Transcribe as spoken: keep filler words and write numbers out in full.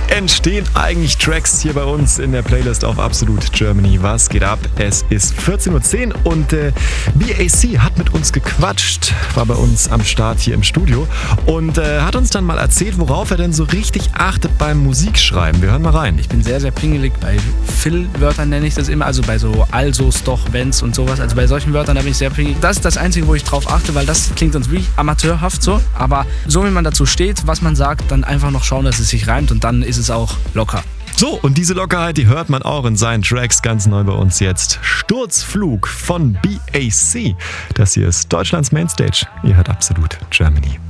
entstehen eigentlich Tracks hier bei uns in der Playlist auf Absolute Germany? Was geht ab? Es ist vierzehn Uhr zehn und äh, B A C hat mit uns gequatscht, war bei uns am Start hier im Studio und äh, hat uns dann mal erzählt, worauf er denn so richtig achtet beim Musikschreiben. Wir hören mal rein. Ich bin sehr, sehr pingelig bei Fill-Wörtern, nenne ich das immer, also bei so Alsos, doch, wenn's und sowas. Also bei solchen Wörtern, da bin ich sehr pingelig. Das ist das Einzige, wo ich drauf achte, weil das klingt sonst wie amateurhaft so. Aber so wie man dazu steht, was man sagt, dann einfach noch schauen, dass es sich reimt und dann ist es auch locker. So, und diese Lockerheit, die hört man auch in seinen Tracks ganz neu bei uns jetzt. Sturzflug von B A C. Das hier ist Deutschlands Mainstage. Ihr hört Absolute Germany.